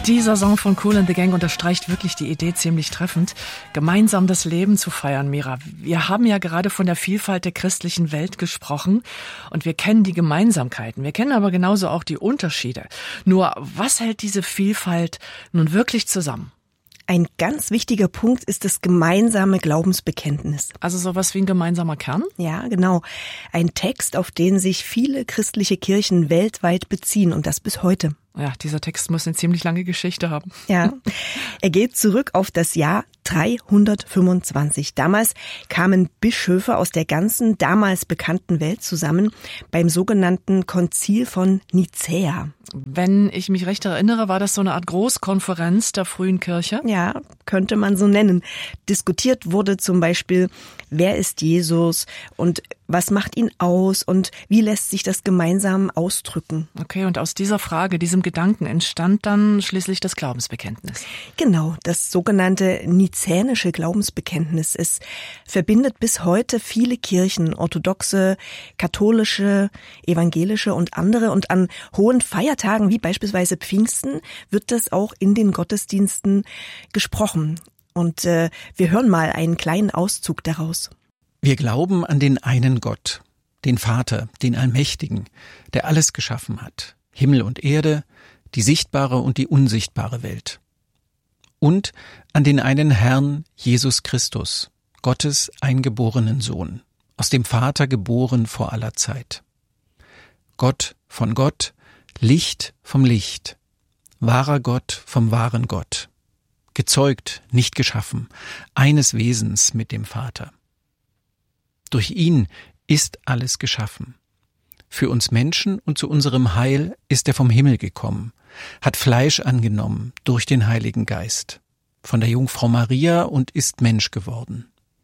Dieser Song von Kool and the Gang unterstreicht wirklich die Idee ziemlich treffend, gemeinsam das Leben zu feiern, Mira. Wir haben ja gerade von der Vielfalt der christlichen Welt gesprochen und wir kennen die Gemeinsamkeiten. Wir kennen aber genauso auch die Unterschiede. Nur, was hält diese Vielfalt nun wirklich zusammen? Ein ganz wichtiger Punkt ist das gemeinsame Glaubensbekenntnis. Also sowas wie ein gemeinsamer Kern? Ja, genau. Ein Text, auf den sich viele christliche Kirchen weltweit beziehen und das bis heute. Ja, dieser Text muss eine ziemlich lange Geschichte haben. Ja, er geht zurück auf das Jahr 325. Damals kamen Bischöfe aus der ganzen damals bekannten Welt zusammen beim sogenannten Konzil von Nicäa. Wenn ich mich recht erinnere, war das so eine Art Großkonferenz der frühen Kirche? Ja, könnte man so nennen. Diskutiert wurde zum Beispiel, wer ist Jesus und was macht ihn aus und wie lässt sich das gemeinsam ausdrücken. Okay, und aus dieser Frage, diesem Gedanken entstand dann schließlich das Glaubensbekenntnis. Genau, das sogenannte nizänische Glaubensbekenntnis. Es verbindet bis heute viele Kirchen, orthodoxe, katholische, evangelische und andere. Und an hohen Feiertagen wie beispielsweise Pfingsten wird das auch in den Gottesdiensten gesprochen. Und wir hören mal einen kleinen Auszug daraus. Wir glauben an den einen Gott, den Vater, den Allmächtigen, der alles geschaffen hat, Himmel und Erde, die sichtbare und die unsichtbare Welt. Und an den einen Herrn, Jesus Christus, Gottes eingeborenen Sohn, aus dem Vater geboren vor aller Zeit. Gott von Gott, Licht vom Licht, wahrer Gott vom wahren Gott, gezeugt, nicht geschaffen, eines Wesens mit dem Vater. Durch ihn ist alles geschaffen. Für uns Menschen und zu unserem Heil ist er vom Himmel gekommen, hat Fleisch angenommen durch den Heiligen Geist, von der Jungfrau Maria und ist Mensch geworden.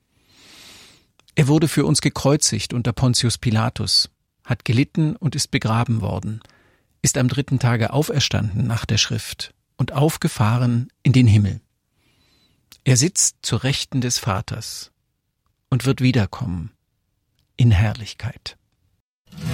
Er wurde für uns gekreuzigt unter Pontius Pilatus, hat gelitten und ist begraben worden, ist am 3. Tage auferstanden nach der Schrift und aufgefahren in den Himmel. Er sitzt zur Rechten des Vaters und wird wiederkommen in Herrlichkeit.